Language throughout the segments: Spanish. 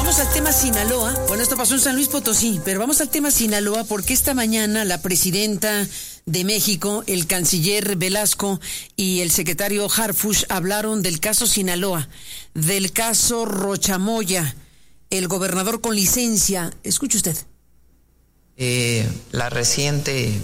vamos al tema Sinaloa. Bueno, esto pasó en San Luis Potosí, pero vamos al tema Sinaloa porque esta mañana la presidenta de México, el canciller Velasco y el secretario Harfuch hablaron del caso Sinaloa, del caso Rochamoya, el gobernador con licencia. Escuche usted. La reciente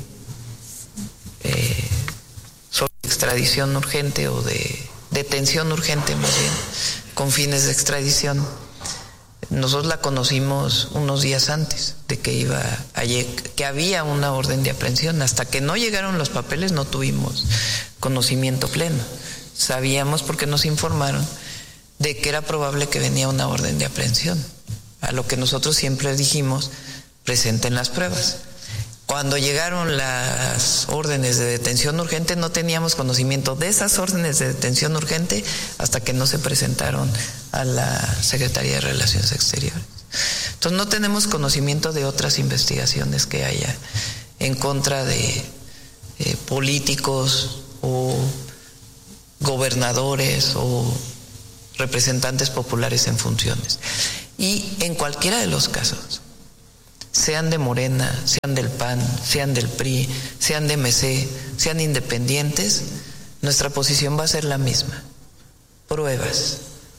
extradición urgente o de detención urgente más bien, con fines de extradición. Nosotros la conocimos unos días antes de que que había una orden de aprehensión. Hasta que no llegaron los papeles no tuvimos conocimiento pleno. Sabíamos porque nos informaron de que era probable que venía una orden de aprehensión. A lo que nosotros siempre dijimos, presenten las pruebas. Cuando llegaron las órdenes de detención urgente, no teníamos conocimiento de esas órdenes de detención urgente hasta que no se presentaron a la Secretaría de Relaciones Exteriores. Entonces no tenemos conocimiento de otras investigaciones que haya en contra de políticos o gobernadores o representantes populares en funciones. Y en cualquiera de los casos, sean de Morena, sean del PAN, sean del PRI, sean de MC, sean independientes, nuestra posición va a ser la misma. Pruebas.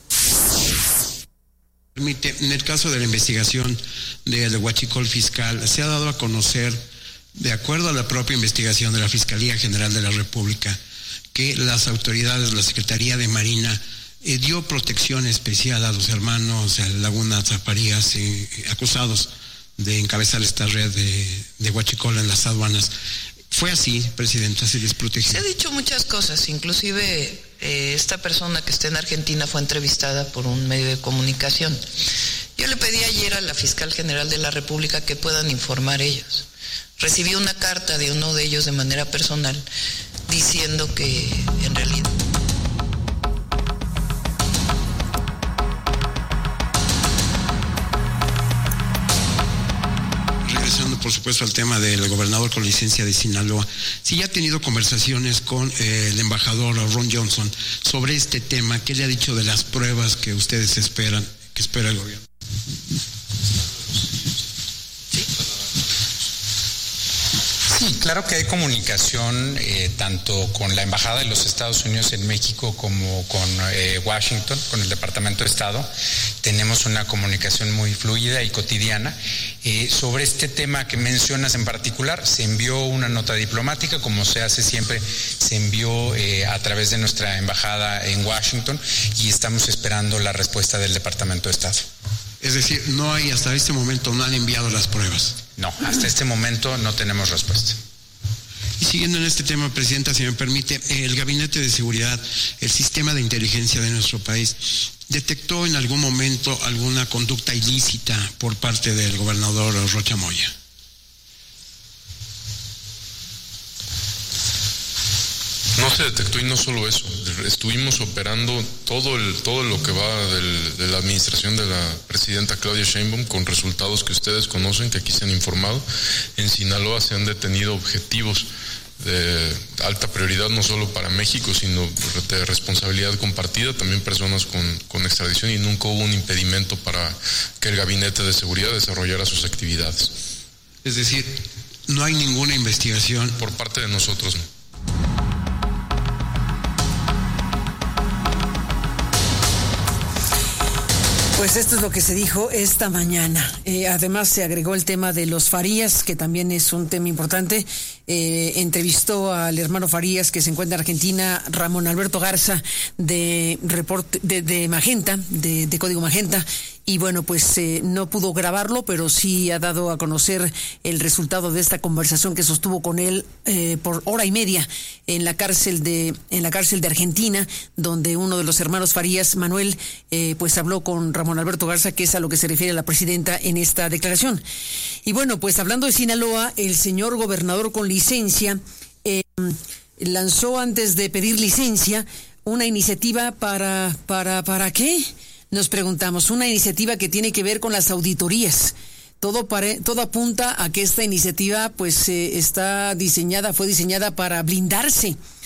En el caso de la investigación del huachicol fiscal, se ha dado a conocer, de acuerdo a la propia investigación de la Fiscalía General de la República, que las autoridades, la Secretaría de Marina, dio protección especial a los hermanos Laguna Zaparías, acusados de encabezar esta red de huachicol en las aduanas. ¿Fue así, Presidenta? ¿Se les protegió? Se ha dicho muchas cosas, inclusive esta persona que está en Argentina fue entrevistada por un medio de comunicación. Yo le pedí ayer a la Fiscal General de la República que puedan informar ellos. Recibí una carta de uno de ellos de manera personal diciendo que en realidad... Por supuesto, al tema del gobernador con licencia de Sinaloa, si ya ha tenido conversaciones con el embajador Ron Johnson sobre este tema, ¿qué le ha dicho de las pruebas que ustedes esperan, que espera el gobierno? Sí, claro que hay comunicación tanto con la Embajada de los Estados Unidos en México como con Washington, con el Departamento de Estado. Tenemos una comunicación muy fluida y cotidiana. Sobre este tema que mencionas en particular, se envió una nota diplomática, como se hace siempre, se envió a través de nuestra embajada en Washington y estamos esperando la respuesta del Departamento de Estado. Es decir, hasta este momento no han enviado las pruebas. No, hasta este momento no tenemos respuesta. Y siguiendo en este tema, Presidenta, si me permite, el Gabinete de Seguridad, el sistema de inteligencia de nuestro país, ¿detectó en algún momento alguna conducta ilícita por parte del gobernador Rochamoya? No se detectó, y no solo eso, estuvimos operando todo lo que va de la administración de la presidenta Claudia Sheinbaum con resultados que ustedes conocen, que aquí se han informado. En Sinaloa se han detenido objetivos de alta prioridad, no solo para México, sino de responsabilidad compartida, también personas con extradición, y nunca hubo un impedimento para que el Gabinete de Seguridad desarrollara sus actividades. Es decir, no hay ninguna investigación por parte de nosotros, no. Pues esto es lo que se dijo esta mañana. Además se agregó el tema de los Farías, que también es un tema importante. Entrevistó al hermano Farías, que se encuentra en Argentina, Ramón Alberto Garza, de Magenta, de Código Magenta. Y bueno, pues no pudo grabarlo, pero sí ha dado a conocer el resultado de esta conversación que sostuvo con él por hora y media en la cárcel de Argentina, donde uno de los hermanos Farías, Manuel, pues habló con Ramón Alberto Garza, que es a lo que se refiere la presidenta en esta declaración. Y bueno, pues hablando de Sinaloa, el señor gobernador con licencia lanzó, antes de pedir licencia, una iniciativa ¿para qué? Nos preguntamos, una iniciativa que tiene que ver con las auditorías. Todo apunta a que esta iniciativa pues fue diseñada para blindarse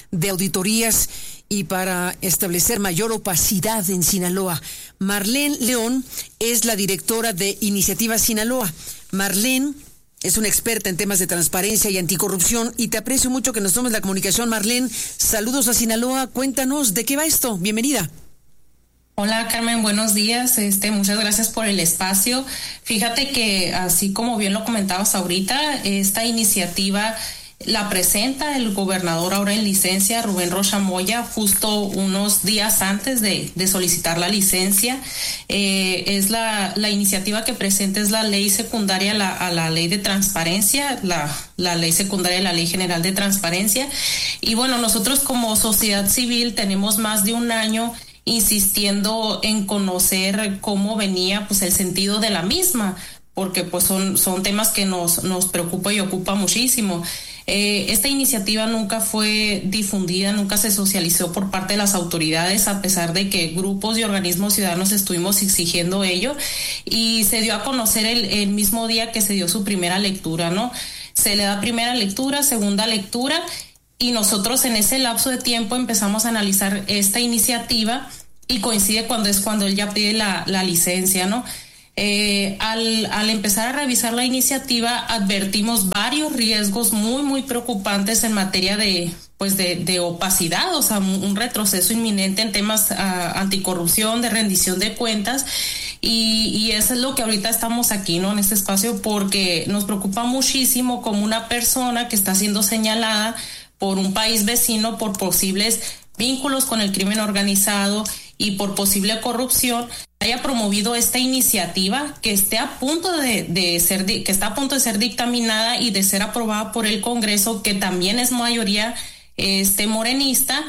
de auditorías y para establecer mayor opacidad en Sinaloa. Marlene León es la directora de Iniciativa Sinaloa. Marlene es una experta en temas de transparencia y anticorrupción y te aprecio mucho que nos tomes la comunicación, Marlene. Saludos a Sinaloa. Cuéntanos, ¿de qué va esto? Bienvenida. Hola Carmen, buenos días. Muchas gracias por el espacio. Fíjate que así como bien lo comentabas ahorita, esta iniciativa la presenta el gobernador ahora en licencia, Rubén Rocha Moya, justo unos días antes de solicitar la licencia. Es la iniciativa que presenta es la ley secundaria a la ley de transparencia, la ley secundaria de la Ley General de Transparencia. Y bueno, nosotros como sociedad civil tenemos más de un año insistiendo en conocer cómo venía pues el sentido de la misma, porque pues son temas que nos preocupa y ocupa muchísimo. Esta iniciativa nunca fue difundida, nunca se socializó por parte de las autoridades, a pesar de que grupos y organismos ciudadanos estuvimos exigiendo ello, y se dio a conocer el mismo día que se dio su primera lectura, ¿no? Se le da primera lectura, segunda lectura, y nosotros en ese lapso de tiempo empezamos a analizar esta iniciativa y coincide cuando él ya pide la licencia, ¿no? Al empezar a revisar la iniciativa advertimos varios riesgos muy muy preocupantes en materia de opacidad, o sea, un retroceso inminente en temas anticorrupción, de rendición de cuentas, y eso es lo que ahorita estamos aquí, ¿no? En este espacio, porque nos preocupa muchísimo como una persona que está siendo señalada por un país vecino por posibles vínculos con el crimen organizado y por posible corrupción haya promovido esta iniciativa que está a punto de ser dictaminada y de ser aprobada por el Congreso, que también es mayoría morenista,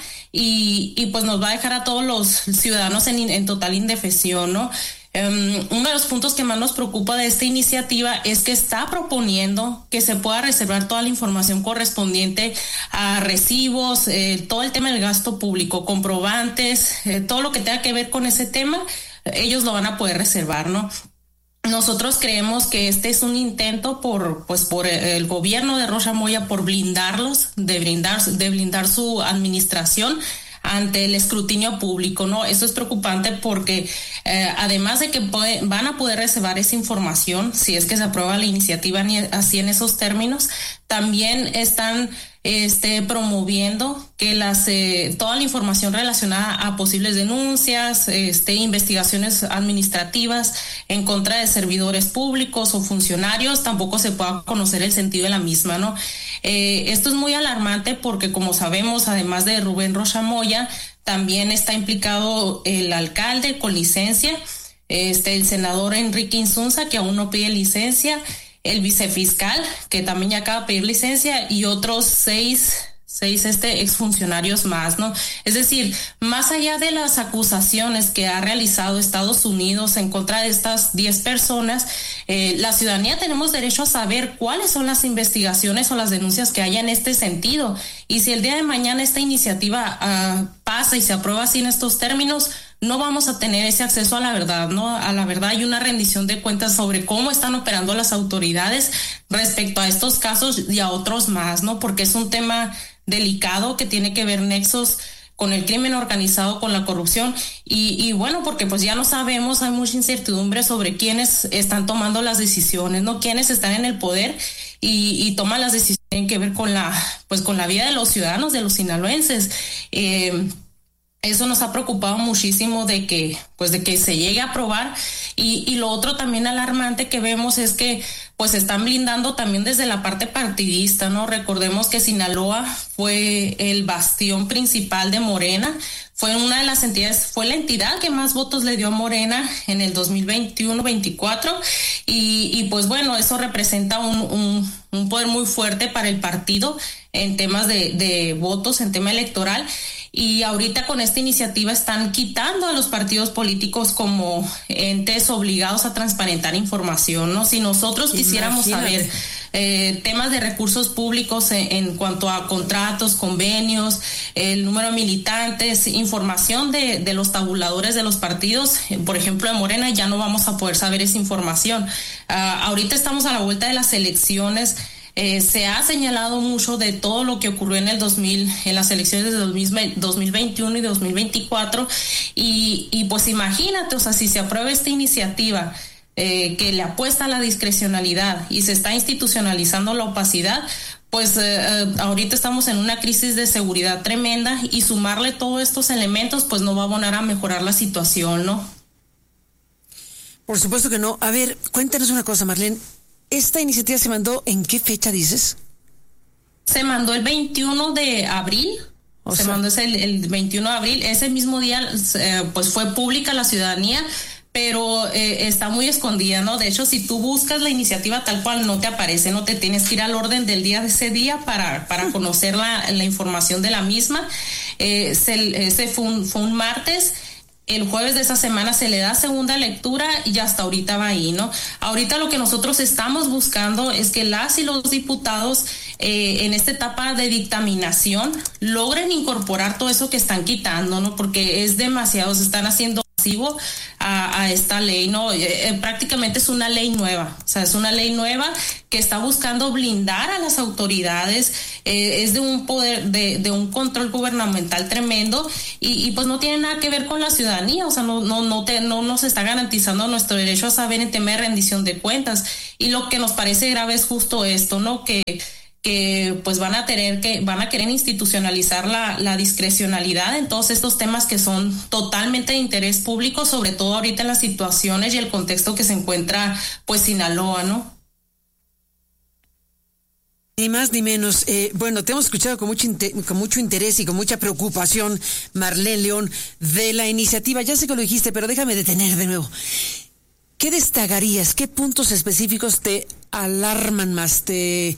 y pues nos va a dejar a todos los ciudadanos en total indefensión, ¿no? Uno de los puntos que más nos preocupa de esta iniciativa es que está proponiendo que se pueda reservar toda la información correspondiente a recibos, todo el tema del gasto público, comprobantes, todo lo que tenga que ver con ese tema, ellos lo van a poder reservar, ¿no? Nosotros creemos que este es un intento por el gobierno de Rocha Moya por blindarlos, de blindar su administración ante el escrutinio público, ¿no? Eso es preocupante porque además de que van a poder reservar esa información, si es que se aprueba la iniciativa así en esos términos, también están promoviendo que toda la información relacionada a posibles denuncias, investigaciones administrativas en contra de servidores públicos o funcionarios, tampoco se pueda conocer el sentido de la misma, ¿no? Esto es muy alarmante porque, como sabemos, además de Rubén Rocha Moya, también está implicado el alcalde con licencia, el senador Enrique Insunza, que aún no pide licencia, el vicefiscal, que también ya acaba de pedir licencia, y otros seis exfuncionarios más, ¿no? Es decir, más allá de las acusaciones que ha realizado Estados Unidos en contra de estas 10 personas, la ciudadanía tenemos derecho a saber cuáles son las investigaciones o las denuncias que haya en este sentido. Y si el día de mañana esta iniciativa pasa y se aprueba así en estos términos, no vamos a tener ese acceso a la verdad, ¿no? A la verdad y una rendición de cuentas sobre cómo están operando las autoridades respecto a estos casos y a otros más, ¿no? Porque es un tema delicado que tiene que ver nexos con el crimen organizado, con la corrupción, y bueno, porque pues ya no sabemos, hay mucha incertidumbre sobre quiénes están tomando las decisiones, ¿no? Quiénes están en el poder y toman las decisiones que tienen que ver con la vida de los ciudadanos, de los sinaloenses. Eso nos ha preocupado muchísimo de que se llegue a aprobar, y lo otro también alarmante que vemos es que pues están blindando también desde la parte partidista, ¿no? Recordemos que Sinaloa fue el bastión principal de Morena, fue una de las entidades, fue la entidad que más votos le dio a Morena en el 2021-24, y pues bueno, eso representa un poder muy fuerte para el partido en temas de votos, en tema electoral. Y ahorita con esta iniciativa están quitando a los partidos políticos como entes obligados a transparentar información, ¿no? Si nosotros quisiéramos saber temas de recursos públicos en cuanto a contratos, convenios, el número de militantes, información de los tabuladores de los partidos, por ejemplo de Morena, ya no vamos a poder saber esa información. Ahorita estamos a la vuelta de las elecciones Se ha señalado mucho de todo lo que ocurrió en las elecciones de 2021 y 2024 y pues imagínate, o sea, si se aprueba esta iniciativa que le apuesta a la discrecionalidad y se está institucionalizando la opacidad, pues ahorita estamos en una crisis de seguridad tremenda y sumarle todos estos elementos pues no va a abonar a mejorar la situación, ¿no? Por supuesto que no. A ver, cuéntanos una cosa, Marlene. ¿Esta iniciativa se mandó en qué fecha dices? Se mandó el 21 de abril. Se mandó el 21 de abril. Ese mismo día pues fue pública la ciudadanía, pero está muy escondida, ¿no? De hecho, si tú buscas la iniciativa tal cual, no te aparece, no te tienes que ir al orden del día de ese día para conocer la información de la misma. Ese fue un martes. El jueves de esa semana se le da segunda lectura y hasta ahorita va ahí, ¿no? Ahorita lo que nosotros estamos buscando es que las y los diputados en esta etapa de dictaminación logren incorporar todo eso que están quitando, ¿no? Porque es demasiado, se están haciendo pasivo a esta ley, ¿no? Prácticamente es una ley nueva, o sea, es una ley nueva que está buscando blindar a las autoridades, es de un poder, de un control gubernamental tremendo y pues no tiene nada que ver con la ciudadanía, o sea, no nos está garantizando nuestro derecho a saber en tema de rendición de cuentas. Y lo que nos parece grave es justo esto, ¿no? Que pues van a querer institucionalizar la discrecionalidad en todos estos temas que son totalmente de interés público, sobre todo ahorita en las situaciones y el contexto que se encuentra pues Sinaloa, ¿no? Ni más ni menos. Bueno, te hemos escuchado con mucho interés y con mucha preocupación, Marlene León, de la iniciativa. Ya sé que lo dijiste, pero déjame detener de nuevo. ¿Qué destacarías? ¿Qué puntos específicos te alarman más? ¿Te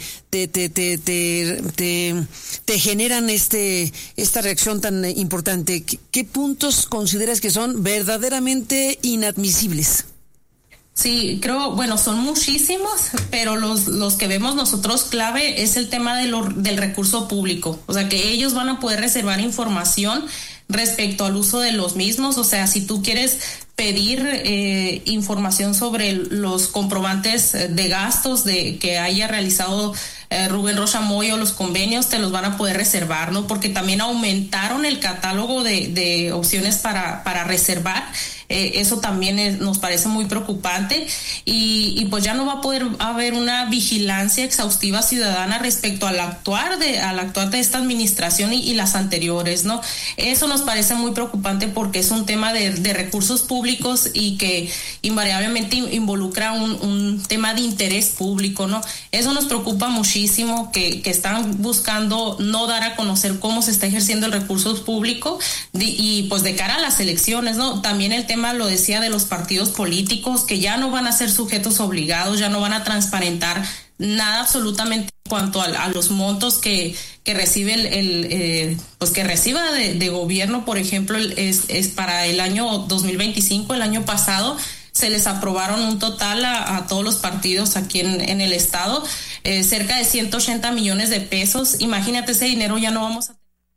generan esta reacción tan importante? ¿Qué puntos consideras que son verdaderamente inadmisibles? Sí, creo, bueno, son muchísimos, pero los que vemos nosotros clave es el tema del recurso público. O sea, que ellos van a poder reservar información respecto al uso de los mismos. O sea, si tú quieres pedir información sobre los comprobantes de gastos que haya realizado Rubén Rocha Moya o los convenios, te los van a poder reservar, ¿no? Porque también aumentaron el catálogo de opciones para reservar. Eso también nos parece muy preocupante y pues ya no va a poder haber una vigilancia exhaustiva ciudadana respecto al actuar de esta administración y las anteriores, ¿no? Eso nos parece muy preocupante porque es un tema de recursos públicos y que invariablemente involucra un tema de interés público, ¿no? Eso nos preocupa muchísimo, que están buscando no dar a conocer cómo se está ejerciendo el recurso público y pues de cara a las elecciones, ¿no? También el tema, lo decía, de los partidos políticos que ya no van a ser sujetos obligados, ya no van a transparentar nada absolutamente en cuanto a los montos que recibe pues que reciba de gobierno. Por ejemplo, es para el año 2025, el año pasado se les aprobaron un total a todos los partidos aquí en el estado, cerca de 180 millones de pesos. Imagínate, ese dinero ya no vamos a...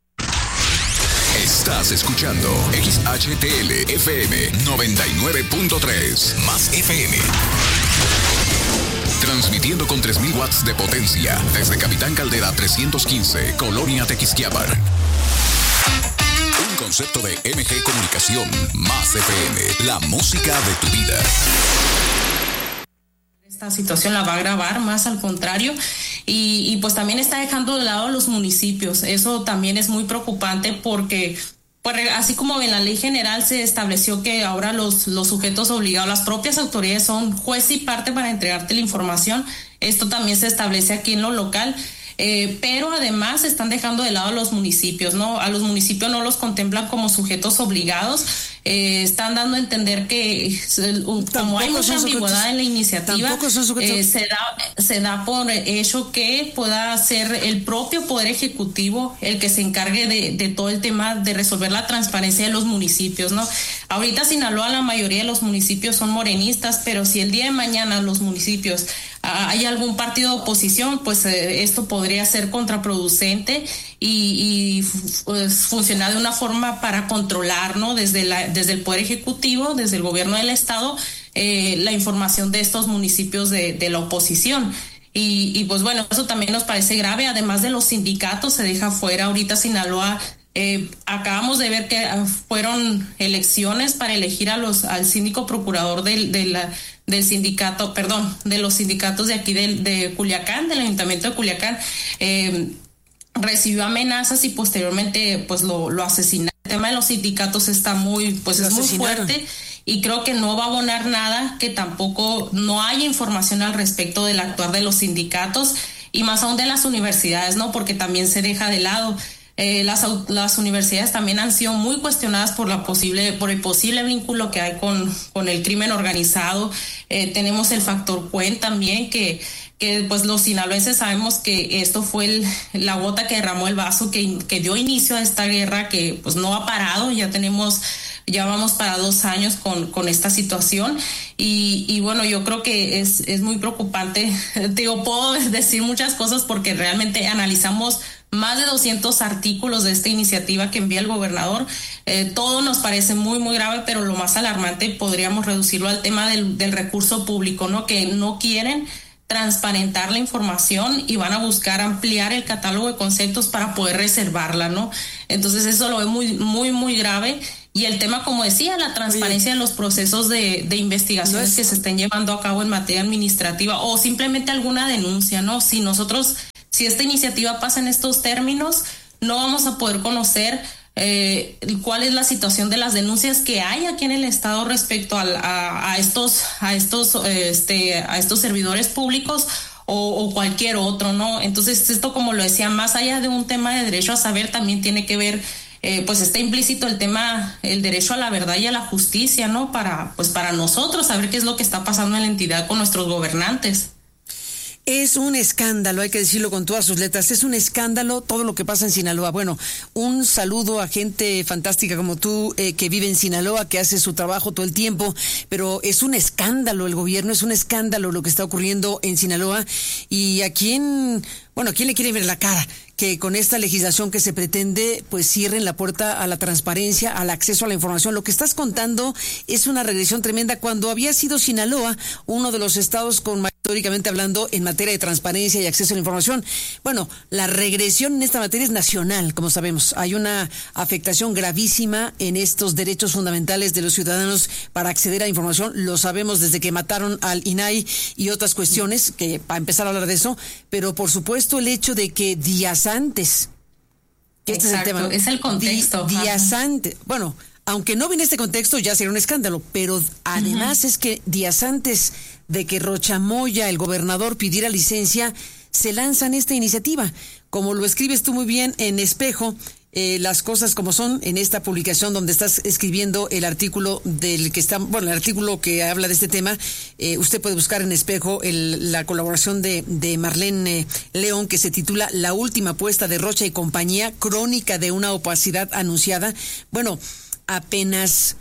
Estás escuchando XHTL FM 99.3 más FM. Transmitiendo con 3,000 watts de potencia desde Capitán Caldera 315, Colonia Tequisquiapan. Un concepto de MG Comunicación más FM, la música de tu vida. Esta situación la va a agravar, más al contrario, y pues también está dejando de lado a los municipios. Eso también es muy preocupante porque pues así como en la ley general se estableció que ahora los sujetos obligados, las propias autoridades son juez y parte para entregarte la información, esto también se establece aquí en lo local. Pero además están dejando de lado a los municipios, ¿no? A los municipios no los contemplan como sujetos obligados. Están dando a entender que como hay mucha ambigüedad en la iniciativa, se da por hecho que pueda ser el propio Poder Ejecutivo el que se encargue de todo el tema de resolver la transparencia de los municipios, ¿no? Ahorita Sinaloa, la mayoría de los municipios son morenistas, pero si el día de mañana los municipios hay algún partido de oposición, pues esto podría ser contraproducente y funcionar de una forma para controlar, ¿no? Desde el Poder Ejecutivo, desde el gobierno del Estado, la información de estos municipios de la oposición. y pues bueno, eso también nos parece grave. Además de los sindicatos, se deja fuera ahorita Sinaloa. Acabamos de ver que fueron elecciones para elegir al síndico procurador del sindicato, de los sindicatos de aquí de Culiacán, del ayuntamiento de Culiacán. Recibió amenazas y posteriormente pues lo asesinaron. El tema de los sindicatos está muy fuerte y creo que no va a abonar nada que tampoco no haya información al respecto del actuar de los sindicatos y más aún de las universidades, ¿no? Porque también se deja de lado. Las universidades también han sido muy cuestionadas por el posible vínculo que hay con el crimen organizado. Tenemos el factor Cuen también, que pues los sinaloenses sabemos que esto fue la gota que derramó el vaso, que dio inicio a esta guerra que pues no ha parado. Ya vamos para 2 años con esta situación y bueno, yo creo que es muy preocupante. Puedo decir muchas cosas porque realmente analizamos más de 200 artículos de esta iniciativa que envía el gobernador. Todo nos parece muy, muy grave, pero lo más alarmante podríamos reducirlo al tema del recurso público, ¿no? Que no quieren transparentar la información y van a buscar ampliar el catálogo de conceptos para poder reservarla, ¿no? Entonces eso lo veo muy, muy, muy grave. Y el tema, como decía, la transparencia en los procesos de investigaciones que se estén llevando a cabo en materia administrativa o simplemente alguna denuncia, ¿no? Si esta iniciativa pasa en estos términos, no vamos a poder conocer cuál es la situación de las denuncias que hay aquí en el estado respecto a estos servidores públicos o cualquier otro, ¿no? Entonces esto, como lo decía, más allá de un tema de derecho a saber, también tiene que ver, pues está implícito el derecho a la verdad y a la justicia, ¿no? Para nosotros saber qué es lo que está pasando en la entidad con nuestros gobernantes. Es un escándalo, hay que decirlo con todas sus letras, es un escándalo todo lo que pasa en Sinaloa. Bueno, un saludo a gente fantástica como tú que vive en Sinaloa, que hace su trabajo todo el tiempo, pero es un escándalo el gobierno, es un escándalo lo que está ocurriendo en Sinaloa. Y ¿a quién le quiere ver la cara? Que con esta legislación que se pretende, pues cierren la puerta a la transparencia, al acceso a la información. Lo que estás contando es una regresión tremenda cuando había sido Sinaloa uno de los estados con históricamente hablando en materia de transparencia y acceso a la información. Bueno, la regresión en esta materia es nacional, como sabemos. Hay una afectación gravísima en estos derechos fundamentales de los ciudadanos para acceder a información. Lo sabemos desde que mataron al INAI y otras cuestiones, que para empezar a hablar de eso, pero por supuesto el hecho de que días antes, este es el tema, ¿no? Es el contexto. Días antes, bueno, aunque no viene este contexto ya sería un escándalo, pero además es que días antes de que Rocha Moya, el gobernador, pidiera licencia, se lanzan esta iniciativa. Como lo escribes tú muy bien en Espejo, las cosas como son en esta publicación donde estás escribiendo el artículo el artículo que habla de este tema. Usted puede buscar en Espejo la colaboración de Marlene León, que se titula La última apuesta de Rocha y compañía, crónica de una opacidad anunciada. Bueno, apenas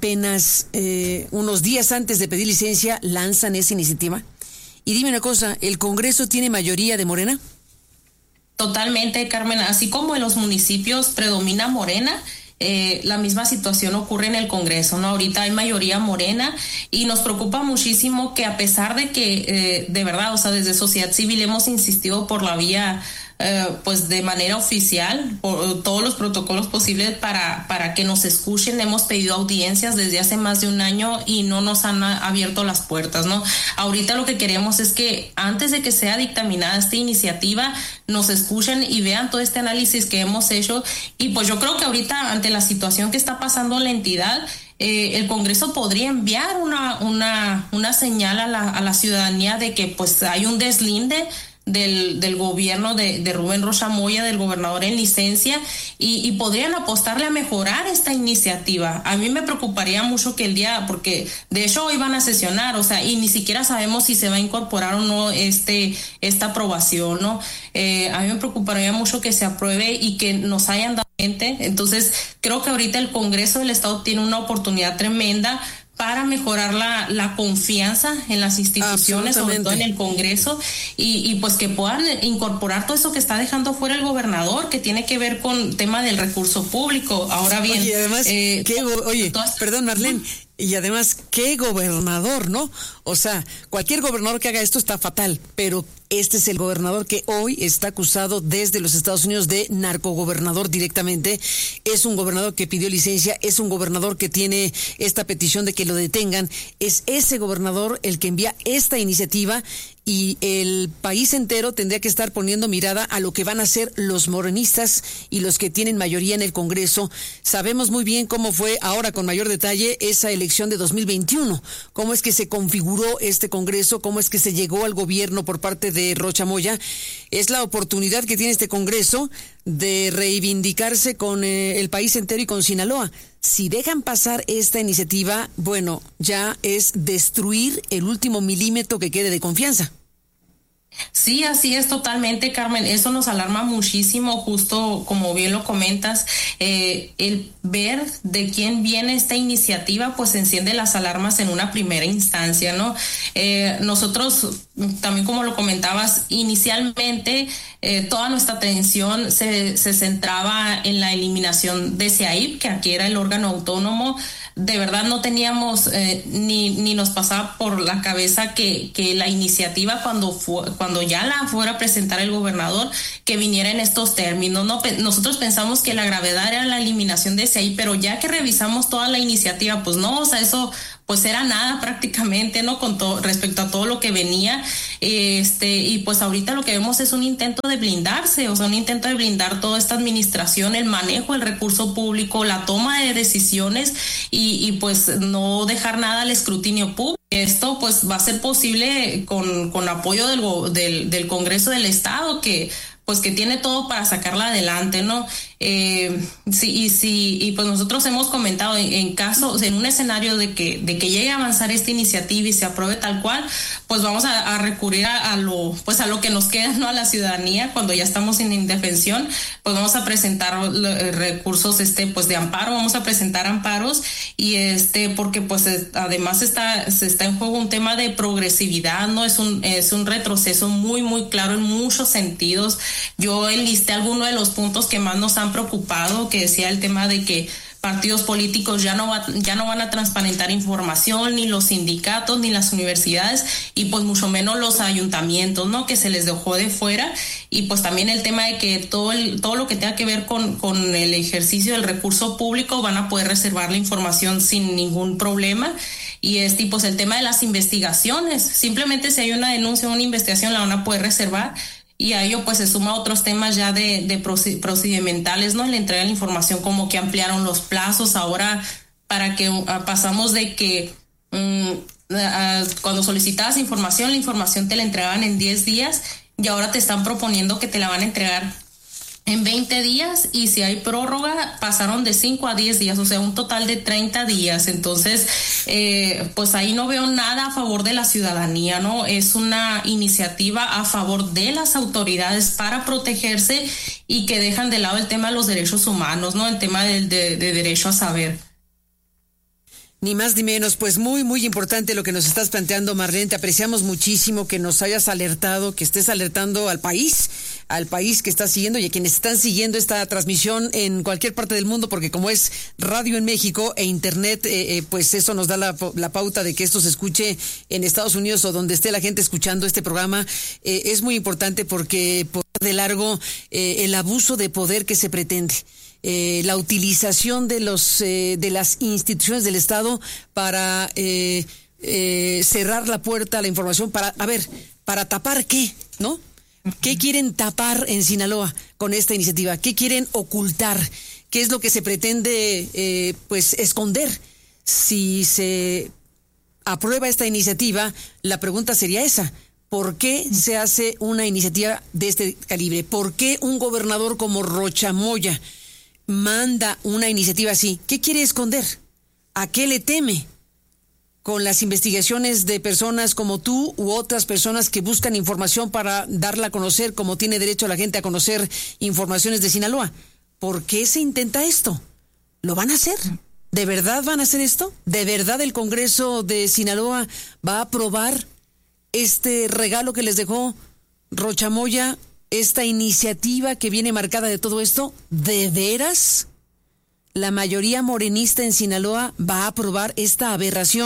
unos días antes de pedir licencia lanzan esa iniciativa. Y dime una cosa, ¿el Congreso tiene mayoría de Morena? Totalmente, Carmen. Así como en los municipios predomina Morena, la misma situación ocurre en el Congreso, ¿no? Ahorita hay mayoría Morena y nos preocupa muchísimo que, a pesar de que de verdad, o sea, desde sociedad civil hemos insistido por la vía pues de manera oficial, por todos los protocolos posibles para que nos escuchen. Hemos pedido audiencias desde hace más de un año y no nos han abierto las puertas, ¿no? Ahorita lo que queremos es que antes de que sea dictaminada esta iniciativa, nos escuchen y vean todo este análisis que hemos hecho. Y pues yo creo que ahorita, ante la situación que está pasando en la entidad, el Congreso podría enviar una señal a la ciudadanía de que pues hay un deslinde del gobierno de Rubén Rocha Moya, del gobernador en licencia, y podrían apostarle a mejorar esta iniciativa. A mí me preocuparía mucho que porque de hecho hoy van a sesionar, o sea, y ni siquiera sabemos si se va a incorporar o no esta aprobación, ¿no? A mí me preocuparía mucho que se apruebe y que nos hayan dado gente. Entonces creo que ahorita el Congreso del Estado tiene una oportunidad tremenda para mejorar la confianza en las instituciones, sobre todo en el Congreso, y pues que puedan incorporar todo eso que está dejando fuera el gobernador, que tiene que ver con tema del recurso público. Ahora bien, oye, además, perdón, Marlene, y además, ¿qué gobernador, no? O sea, cualquier gobernador que haga esto está fatal, pero Este es el gobernador que hoy está acusado desde los Estados Unidos de narcogobernador directamente. Es un gobernador que pidió licencia, es un gobernador que tiene esta petición de que lo detengan. Es ese gobernador el que envía esta iniciativa y el país entero tendría que estar poniendo mirada a lo que van a hacer los morenistas y los que tienen mayoría en el Congreso. Sabemos muy bien cómo fue ahora con mayor detalle esa elección de 2021, cómo es que se configuró este Congreso, cómo es que se llegó al gobierno por parte de Rocha Moya. Es la oportunidad que tiene este Congreso de reivindicarse con el país entero y con Sinaloa. Si dejan pasar esta iniciativa, bueno, ya es destruir el último milímetro que quede de confianza. Sí, así es totalmente, Carmen. Eso nos alarma muchísimo, justo como bien lo comentas. El ver de quién viene esta iniciativa, pues enciende las alarmas en una primera instancia, ¿no? Nosotros, también como lo comentabas, inicialmente toda nuestra atención se centraba en la eliminación de SEAIP, que aquí era el órgano autónomo. De verdad no teníamos ni nos pasaba por la cabeza que la iniciativa cuando ya la fuera a presentar el gobernador, que viniera en estos términos, ¿no? Nosotros pensamos que la gravedad era la eliminación de SEAIP, pero ya que revisamos toda la iniciativa, pues no, o sea, eso pues era nada prácticamente, ¿no? Con todo respecto a todo lo que venía, y pues ahorita lo que vemos es un intento de blindarse, o sea, un intento de blindar toda esta administración, el manejo del recurso público, la toma de decisiones y pues no dejar nada al escrutinio público. Esto pues va a ser posible con apoyo del Congreso del Estado, que tiene todo para sacarla adelante, ¿no? Sí, pues nosotros hemos comentado en un escenario de que llegue a avanzar esta iniciativa y se apruebe tal cual, pues vamos a recurrir a lo que nos queda, ¿no? A la ciudadanía cuando ya estamos en indefensión, pues vamos a presentar recursos pues de amparo, vamos a presentar amparos y porque pues además está en juego un tema de progresividad, ¿no? Es un retroceso muy muy claro en muchos sentidos. Yo enlisté algunos de los puntos que más nos han preocupado, que decía el tema de que partidos políticos ya no van a transparentar información, ni los sindicatos, ni las universidades, y pues mucho menos los ayuntamientos, ¿no? Que se les dejó de fuera, y pues también el tema de que todo lo que tenga que ver con el ejercicio del recurso público van a poder reservar la información sin ningún problema. Y pues el tema de las investigaciones, simplemente si hay una denuncia o una investigación la van a poder reservar. Y a ello pues se suma otros temas ya de procedimentales, ¿no? La entrega de la información, como que ampliaron los plazos ahora para que pasamos de que cuando solicitabas información, la información te la entregaban en 10 días y ahora te están proponiendo que te la van a entregar en 20 días y si hay prórroga pasaron de 5 a 10 días, o sea, un total de 30 días. Entonces, pues ahí no veo nada a favor de la ciudadanía, ¿no? Es una iniciativa a favor de las autoridades para protegerse y que dejan de lado el tema de los derechos humanos, ¿no? El tema de derecho a saber. Ni más ni menos, pues muy, muy importante lo que nos estás planteando, Marlene. Te apreciamos muchísimo que nos hayas alertado, que estés alertando al país que está siguiendo y a quienes están siguiendo esta transmisión en cualquier parte del mundo, porque como es radio en México e internet, pues eso nos da la pauta de que esto se escuche en Estados Unidos o donde esté la gente escuchando este programa. Es muy importante porque por de largo el abuso de poder que se pretende. La utilización de las instituciones del Estado para cerrar la puerta a la información, para tapar qué, ¿no? ¿Qué quieren tapar en Sinaloa con esta iniciativa? ¿Qué quieren ocultar? ¿Qué es lo que se pretende pues esconder? Si se aprueba esta iniciativa, la pregunta sería esa: ¿por qué se hace una iniciativa de este calibre? ¿Por qué un gobernador como Rocha Moya manda una iniciativa así? ¿Qué quiere esconder? ¿A qué le teme? Con las investigaciones de personas como tú u otras personas que buscan información para darla a conocer, como tiene derecho la gente a conocer informaciones de Sinaloa. ¿Por qué se intenta esto? ¿Lo van a hacer? ¿De verdad van a hacer esto? ¿De verdad el Congreso de Sinaloa va a aprobar este regalo que les dejó Rocha Moya, esta iniciativa que viene marcada de todo esto? ¿De veras la mayoría morenista en Sinaloa va a aprobar esta aberración,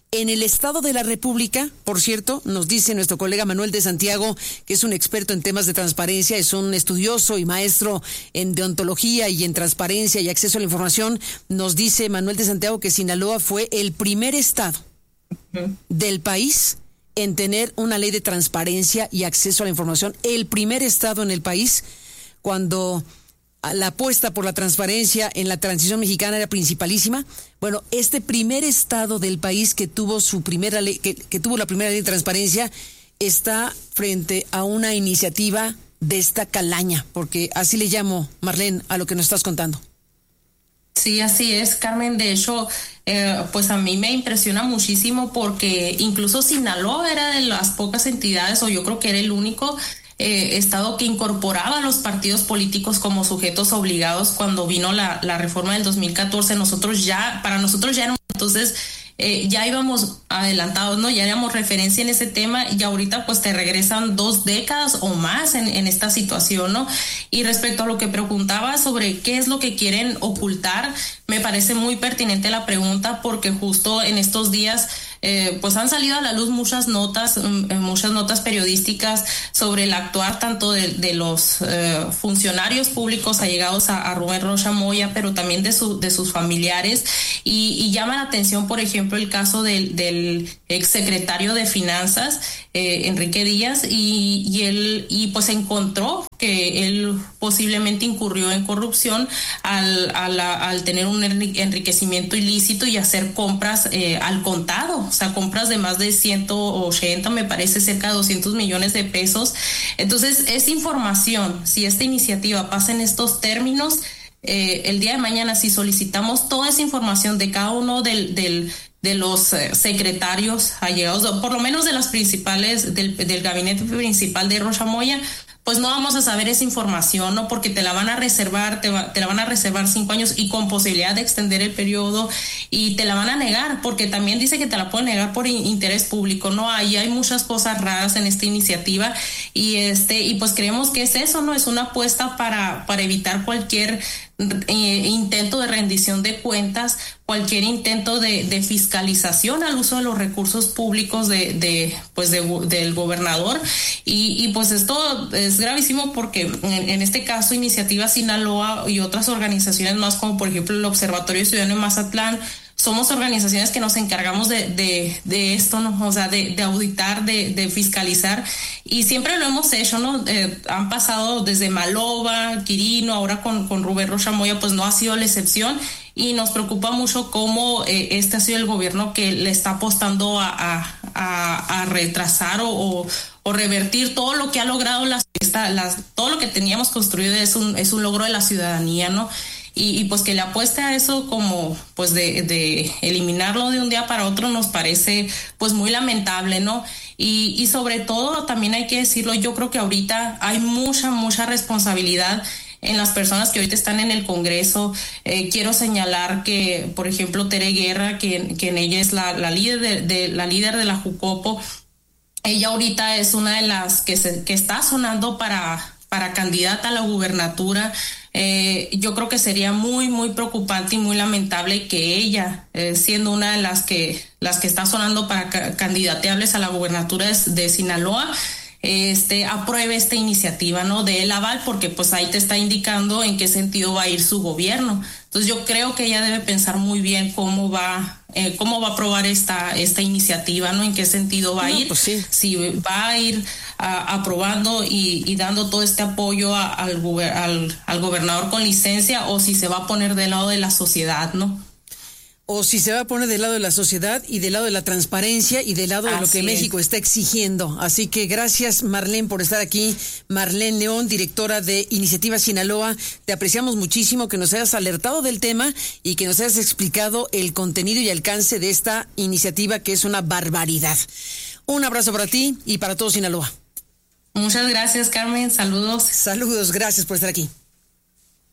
En el Estado de la República, por cierto, nos dice nuestro colega Manuel de Santiago, que es un experto en temas de transparencia, es un estudioso y maestro en deontología y en transparencia y acceso a la información, nos dice Manuel de Santiago que Sinaloa fue el primer estado del país en tener una ley de transparencia y acceso a la información, el primer estado en el país cuando la apuesta por la transparencia en la transición mexicana era principalísima. Bueno, este primer estado del país que tuvo su primera ley, que tuvo la primera ley de transparencia, está frente a una iniciativa de esta calaña, porque así le llamo, Marlene, a lo que nos estás contando. Sí, así es, Carmen. De hecho, pues a mí me impresiona muchísimo porque incluso Sinaloa era de las pocas entidades, o yo creo que era el único estado que incorporaba a los partidos políticos como sujetos obligados cuando vino la reforma del 2014. Para nosotros ya era entonces ya íbamos adelantados, ¿no? Ya éramos referencia en ese tema y ahorita pues te regresan 2 décadas o más en esta situación, ¿no? Y respecto a lo que preguntaba sobre qué es lo que quieren ocultar, me parece muy pertinente la pregunta porque justo en estos días pues han salido a la luz muchas notas periodísticas sobre el actuar tanto de los funcionarios públicos allegados a Rubén Rocha Moya, pero también de sus familiares y llama la atención, por ejemplo, el caso del exsecretario de Finanzas, Enrique Díaz, y él pues encontró que él posiblemente incurrió en corrupción al tener un enriquecimiento ilícito y hacer compras al contado, o sea, compras de más de 180, me parece cerca de 200 millones de pesos. Entonces, esta información, si esta iniciativa pasa en estos términos, el día de mañana, si solicitamos toda esa información de cada uno de los secretarios allegados, por lo menos de las principales, del gabinete principal de Rocha Moya, pues no vamos a saber esa información, ¿no? Porque te la van a reservar, te la van a reservar 5 años y con posibilidad de extender el periodo y te la van a negar, porque también dice que te la pueden negar por interés público, ¿no? Ahí hay muchas cosas raras en esta iniciativa y pues creemos que es eso, ¿no? Es una apuesta para evitar cualquier intento de rendición de cuentas, cualquier intento de fiscalización al uso de los recursos públicos del gobernador y pues esto es gravísimo porque en este caso Iniciativa Sinaloa y otras organizaciones más como por ejemplo el Observatorio Ciudadano en Mazatlán somos organizaciones que nos encargamos de esto, ¿no? O sea, de auditar, de fiscalizar y siempre lo hemos hecho, ¿no? Han pasado desde Maloba, Quirino, ahora con Rubén Rocha Moya, pues no ha sido la excepción y nos preocupa mucho cómo este ha sido el gobierno que le está apostando a retrasar o revertir todo lo que ha logrado todo lo que teníamos construido es un logro de la ciudadanía, ¿no? Y pues que le apueste a eso como pues de eliminarlo de un día para otro nos parece pues muy lamentable, ¿no? Y sobre todo también hay que decirlo, yo creo que ahorita hay mucha responsabilidad en las personas que ahorita están en el Congreso. Quiero señalar que, por ejemplo, Tere Guerra, que en ella es la líder de la Jucopo, ella ahorita es una de las que está sonando para candidata a la gubernatura. Yo creo que sería muy preocupante y muy lamentable que ella, siendo una de las que está sonando para candidateables a la gubernatura de Sinaloa, apruebe esta iniciativa, ¿no? De el aval, porque pues ahí te está indicando en qué sentido va a ir su gobierno. Entonces yo creo que ella debe pensar muy bien cómo va a aprobar esta iniciativa, ¿no? En qué sentido va a ir, pues sí. Si va a ir aprobando y dando todo este apoyo al gobernador con licencia o si se va a poner del lado de la sociedad, ¿no? O si se va a poner del lado de la sociedad y del lado de la transparencia y del lado de lo que México está exigiendo. Así que gracias, Marlene, por estar aquí. Marlene León, directora de Iniciativa Sinaloa. Te apreciamos muchísimo que nos hayas alertado del tema y que nos hayas explicado el contenido y alcance de esta iniciativa que es una barbaridad. Un abrazo para ti y para todo Sinaloa. Muchas gracias, Carmen. Saludos. Saludos, gracias por estar aquí.